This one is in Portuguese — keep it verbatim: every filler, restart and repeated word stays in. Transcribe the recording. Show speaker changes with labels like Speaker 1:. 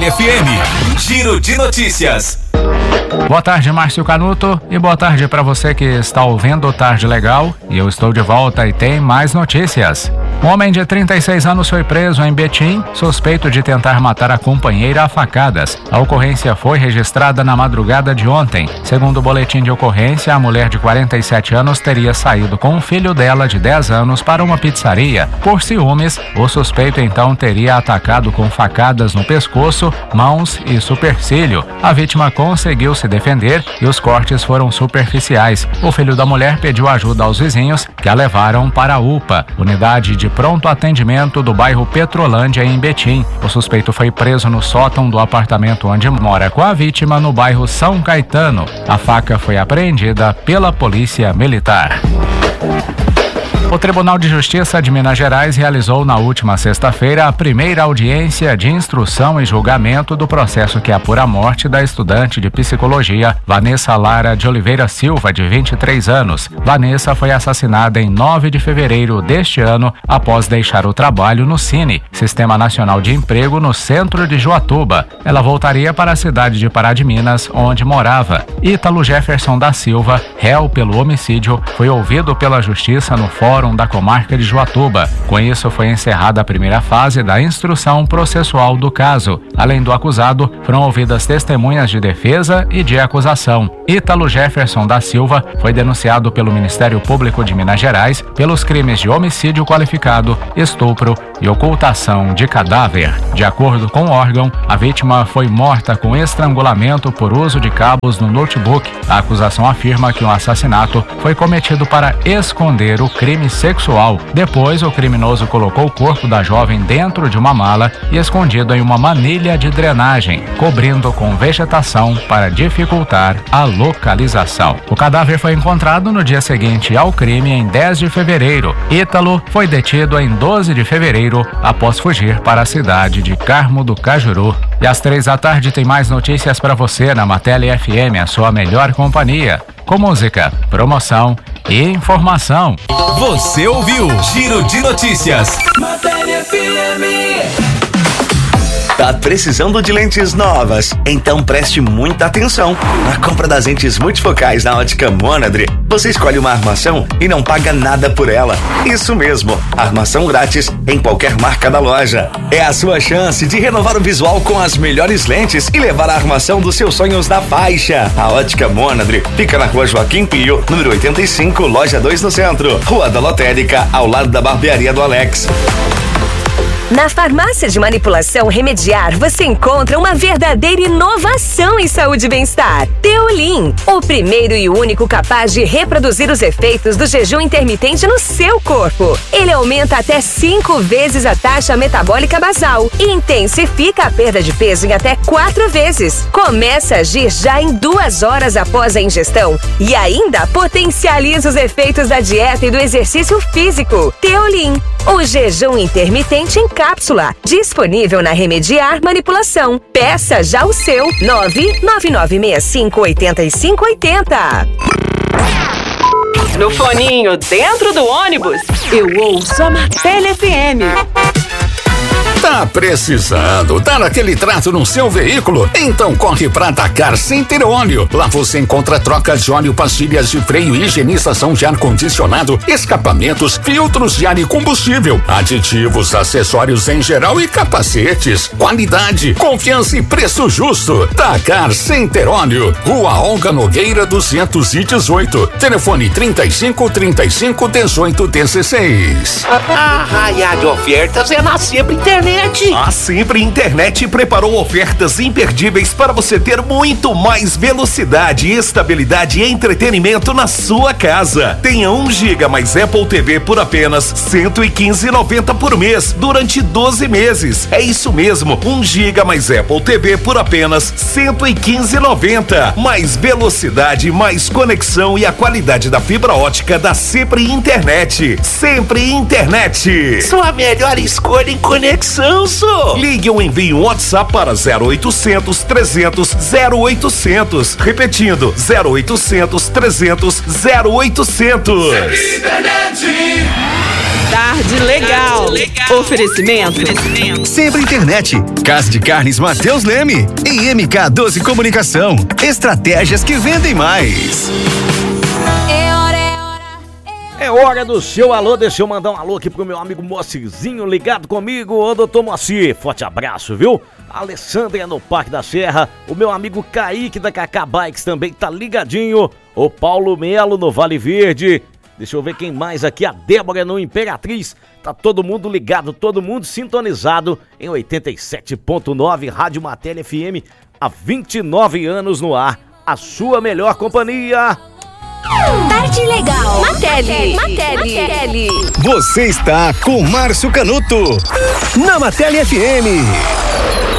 Speaker 1: F M. Giro de notícias.
Speaker 2: Boa tarde, Márcio Canuto, e boa tarde para você que está ouvindo o Tarde Legal. E eu estou de volta e tem mais notícias. Um homem de trinta e seis anos foi preso em Betim, suspeito de tentar matar a companheira a facadas. A ocorrência foi registrada na madrugada de ontem. Segundo o boletim de ocorrência, a mulher de quarenta e sete anos teria saído com o filho dela de dez anos para uma pizzaria. Por ciúmes, o suspeito então teria atacado com facadas no pescoço, mãos e supercílio. A vítima conseguiu se defender e os cortes foram superficiais. O filho da mulher pediu ajuda aos vizinhos, que a levaram para a U P A, unidade de pronto atendimento do bairro Petrolândia, em Betim. O suspeito foi preso no sótão do apartamento onde mora com a vítima, no bairro São Caetano. A faca foi apreendida pela Polícia Militar. O Tribunal de Justiça de Minas Gerais realizou na última sexta-feira a primeira audiência de instrução e julgamento do processo que apura a morte da estudante de psicologia Vanessa Lara de Oliveira Silva, de vinte e três anos. Vanessa foi assassinada em nove de fevereiro deste ano após deixar o trabalho no Cine, Sistema Nacional de Emprego, no centro de Joatuba. Ela voltaria para a cidade de Pará de Minas, onde morava. Ítalo Jefferson da Silva, réu pelo homicídio, foi ouvido pela Justiça no Fórum da Comarca de Joatuba. Com isso, foi encerrada a primeira fase da instrução processual do caso. Além do acusado, foram ouvidas testemunhas de defesa e de acusação. Ítalo Jefferson da Silva foi denunciado pelo Ministério Público de Minas Gerais pelos crimes de homicídio qualificado, estupro e ocultação de cadáver. De acordo com o órgão, a vítima foi morta com estrangulamento por uso de cabos no notebook. A acusação afirma que o assassinato foi cometido para esconder o crime sexual. Depois, o criminoso colocou o corpo da jovem dentro de uma mala e escondido em uma manilha de drenagem, cobrindo com vegetação para dificultar a localização. O cadáver foi encontrado no dia seguinte ao crime, em dez de fevereiro. Ítalo foi detido em doze de fevereiro após fugir para a cidade de Carmo do Cajuru. E às três da tarde tem mais notícias para você na Martelli F M, a sua melhor companhia, com música, promoção e informação.
Speaker 1: Você ouviu Giro de Notícias. Martelli F M.
Speaker 3: Tá precisando de lentes novas? Então preste muita atenção. Na compra das lentes multifocais na Ótica Monadre, você escolhe uma armação e não paga nada por ela. Isso mesmo, armação grátis em qualquer marca da loja. É a sua chance de renovar o visual com as melhores lentes e levar a armação dos seus sonhos na faixa. A Ótica Monadre fica na Rua Joaquim Pio, número oitenta e cinco, loja dois, no centro. Rua da Lotérica, ao lado da barbearia do Alex.
Speaker 4: Na farmácia de manipulação Remediar, você encontra uma verdadeira inovação em saúde e bem-estar. Teolin, o primeiro e único capaz de reproduzir os efeitos do jejum intermitente no seu corpo. Ele aumenta até cinco vezes a taxa metabólica basal e intensifica a perda de peso em até quatro vezes. Começa a agir já em duas horas após a ingestão e ainda potencializa os efeitos da dieta e do exercício físico. Teolin, o jejum intermitente em cápsula, disponível na Remediar Manipulação. Peça já o seu. nove nove nove seis cinco oito cinco oito zero.
Speaker 5: No foninho, dentro do ônibus, eu ouço a Martelli F M.
Speaker 6: Tá precisando dar aquele trato no seu veículo? Então corre pra Dakar Center Óleo. Lá você encontra trocas de óleo, pastilhas de freio, higienização de ar-condicionado, escapamentos, filtros de ar e combustível, aditivos, acessórios em geral e capacetes. Qualidade, confiança e preço justo. Dakar Center Óleo, Rua Olga Nogueira duzentos e dezoito. Telefone trinta e cinco, trinta e cinco, dezoito, dezesseis.
Speaker 7: A raia de ofertas é na Sempre Internet.
Speaker 8: A Sempre Internet preparou ofertas imperdíveis para você ter muito mais velocidade, estabilidade e entretenimento na sua casa. Tenha um giga mais Apple T V por apenas cento e quinze reais e noventa centavos por mês durante doze meses. É isso mesmo, um giga mais Apple T V por apenas cento e quinze reais e noventa centavos. Mais velocidade, mais conexão e a qualidade da fibra ótica da Sempre Internet. Sempre Internet.
Speaker 7: Sua melhor escolha em conexão, só.
Speaker 8: Ligue ou envie um WhatsApp para zero oitocentos, trezentos, zero oitocentos. Repetindo, zero oitocentos, trezentos, zero oitocentos.
Speaker 1: Sempre Internet.
Speaker 5: Tarde Legal. Oferecimento.
Speaker 9: Sempre Internet, Casa de Carnes Mateus Leme e M K doze Comunicação. Estratégias que vendem mais.
Speaker 10: É hora, é hora.
Speaker 11: É hora do seu alô. Deixa eu mandar um alô aqui pro meu amigo Moacirzinho ligado comigo. Ô, doutor Moacir, forte abraço, viu? A Alessandra no Parque da Serra. O meu amigo Kaique da Cacá Bikes também tá ligadinho. O Paulo Melo no Vale Verde. Deixa eu ver quem mais aqui. A Débora no Imperatriz. Tá todo mundo ligado, todo mundo sintonizado em oitenta e sete ponto nove Rádio Matéria F M. Há vinte e nove anos no ar. A sua melhor companhia.
Speaker 10: Tarde Legal. Mateli. Mateli.
Speaker 9: Você está com Márcio Canuto na Matéria F M.